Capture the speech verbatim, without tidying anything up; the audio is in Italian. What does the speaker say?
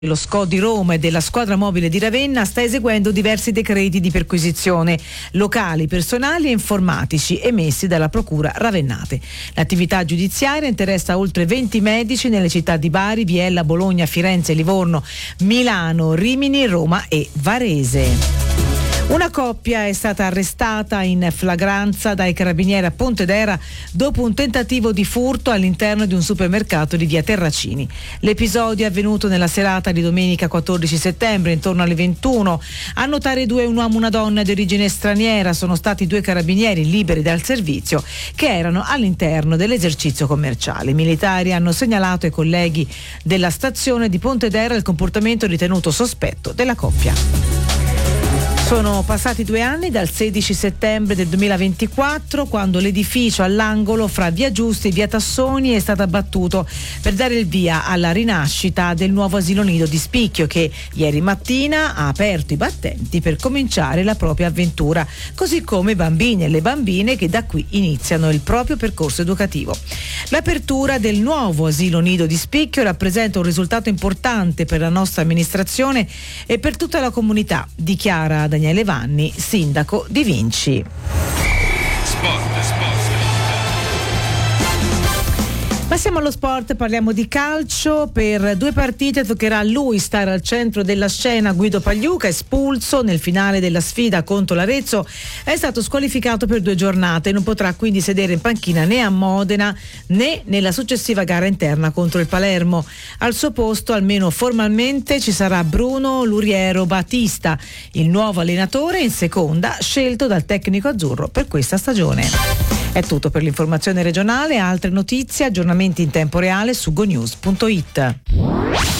Lo S C O di Roma e della squadra mobile di Ravenna sta eseguendo diversi decreti di perquisizione locali, personali e informatici emessi dalla procura ravennate. L'attività giudiziaria interessa oltre venti medici nelle città di Bari, Biella, Bologna, Firenze, Livorno, Milano, Rimini, Roma e Varese. Una coppia è stata arrestata in flagranza dai carabinieri a Pontedera dopo un tentativo di furto all'interno di un supermercato di via Terracini. L'episodio è avvenuto nella serata di domenica quattordici settembre, intorno alle ventuno. A notare due, un uomo e una donna di origine straniera, sono stati due carabinieri liberi dal servizio che erano all'interno dell'esercizio commerciale. I militari hanno segnalato ai colleghi della stazione di Pontedera il comportamento ritenuto sospetto della coppia. Sono passati due anni dal sedici settembre del duemilaventiquattro, quando l'edificio all'angolo fra via Giusti e via Tassoni è stato abbattuto per dare il via alla rinascita del nuovo asilo nido di Spicchio, che ieri mattina ha aperto i battenti per cominciare la propria avventura, così come i bambini e le bambine che da qui iniziano il proprio percorso educativo. L'apertura del nuovo asilo nido di Spicchio rappresenta un risultato importante per la nostra amministrazione e per tutta la comunità, dichiara Daniele Vanni, sindaco di Vinci. Sport, sport. Passiamo allo sport, parliamo di calcio. Per due partite toccherà a lui stare al centro della scena. Guido Pagliuca, espulso nel finale della sfida contro l'Arezzo, è stato squalificato per due giornate e non potrà quindi sedere in panchina né a Modena né nella successiva gara interna contro il Palermo. Al suo posto, almeno formalmente, ci sarà Bruno Luriero Battista, il nuovo allenatore in seconda scelto dal tecnico azzurro per questa stagione. È tutto per l'informazione regionale. Altre notizie, aggiornamenti in tempo reale su gonews punto it.